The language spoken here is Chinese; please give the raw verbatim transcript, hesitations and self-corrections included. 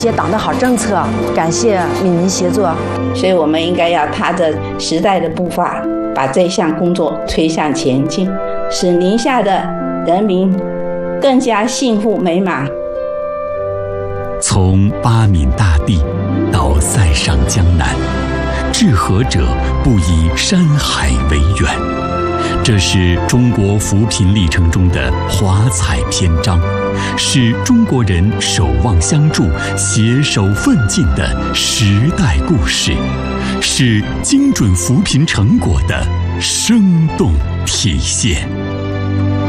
一些党的好政策，感谢闽宁协作。 所以我们应该要踏着时代的步伐，把这项工作推向前进，使宁夏的人民更加幸福美满。 从八闽大地到塞上江南，治河者不以山海为远，这是中国扶贫历程中的华彩篇章，是中国人守望相助、携手奋进的时代故事，是精准扶贫成果的生动体现。